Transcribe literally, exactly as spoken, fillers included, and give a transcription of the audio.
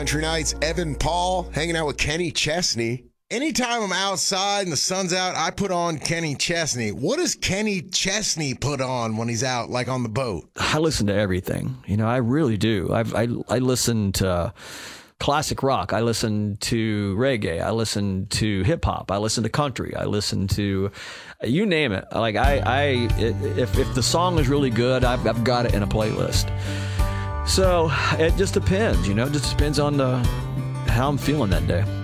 Country Nights, Evan Paul hanging out with Kenny Chesney. Anytime I'm outside and the sun's out, I put on Kenny Chesney. What does Kenny Chesney put on when he's out, like on the boat? I listen to everything. You know, I really do. I've, I I listen to classic rock. I listen to reggae. I listen to hip hop. I listen to country. I listen to, you name it. Like I, I if if the song is really good, I've, I've got it in a playlist. So it just depends. You know, it just depends on the how I'm feeling that day.